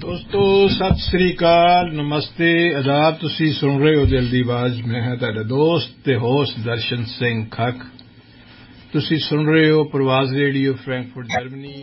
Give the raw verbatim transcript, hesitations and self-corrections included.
ਦੋਸਤੋ ਸਤਿ ਸ੍ਰੀ ਅਕਾਲ ਨਮਸਤੇ ਆਦਾਬ ਤੁਸੀਂ ਸੁਣ ਰਹੇ ਹੋ ਦਿਲ ਦੀ ਆਵਾਜ਼ ਮੈਂ ਹਾਂ ਤੁਹਾਡਾ ਦੋਸਤ ਤੇ ਹੋਸਟ ਦਰਸ਼ਨ ਸਿੰਘ ਖੱਖ ਤੁਸੀਂ ਸੁਣ ਰਹੇ ਹੋ ਪ੍ਰਵਾਜ਼ ਰੇਡੀਓ ਫਰੈਂਕਫਰਟ ਜਰਮਨੀ